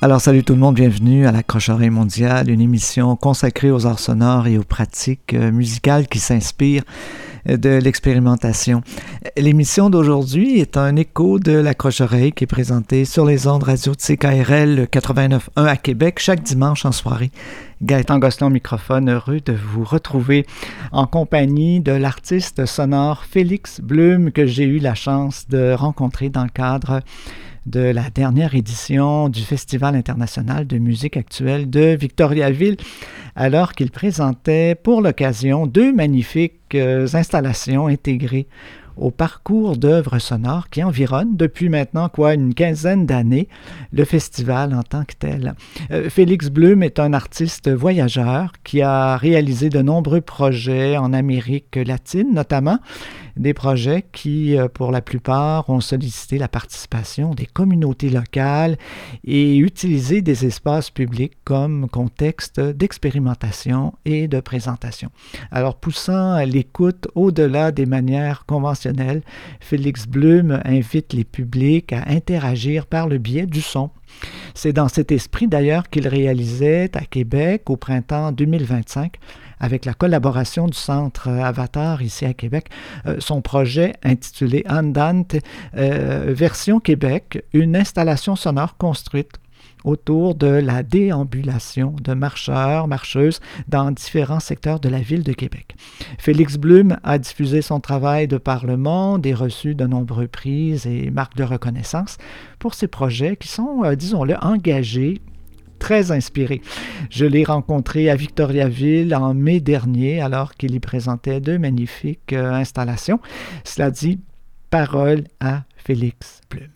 Alors, salut tout le monde, bienvenue à la Croche-Oreille mondiale, une émission consacrée aux arts sonores et aux pratiques musicales qui s'inspirent de l'expérimentation. L'émission d'aujourd'hui est un écho de la Croche-Oreille qui est présentée sur les ondes radio de CKRL 89.1 à Québec chaque dimanche en soirée. Gaëtan Gosselin au microphone, heureux de vous retrouver en compagnie de l'artiste sonore Félix Blume que j'ai eu la chance de rencontrer dans le cadre de la dernière édition du Festival international de musique actuelle de Victoriaville, alors qu'il présentait pour l'occasion deux magnifiques installations intégrées au parcours d'œuvres sonores qui environnent depuis maintenant une quinzaine d'années le festival en tant que tel. Félix Blume est un artiste voyageur qui a réalisé de nombreux projets en Amérique latine notamment, des projets qui, pour la plupart, ont sollicité la participation des communautés locales et utilisé des espaces publics comme contexte d'expérimentation et de présentation. Alors, poussant l'écoute au-delà des manières conventionnelles, Félix Blume invite les publics à interagir par le biais du son. C'est dans cet esprit d'ailleurs qu'il réalisait à Québec au printemps 2025, avec la collaboration du Centre Avatar ici à Québec, son projet intitulé Andante version Québec, une installation sonore construite autour de la déambulation de marcheurs, marcheuses dans différents secteurs de la ville de Québec. Félix Blume a diffusé son travail de par le monde et reçu de nombreux prix et marques de reconnaissance pour ses projets qui sont, disons-le, engagés, très inspiré. Je l'ai rencontré à Victoriaville en mai dernier, alors qu'il y présentait deux magnifiques installations. Cela dit, parole à Félix Blume.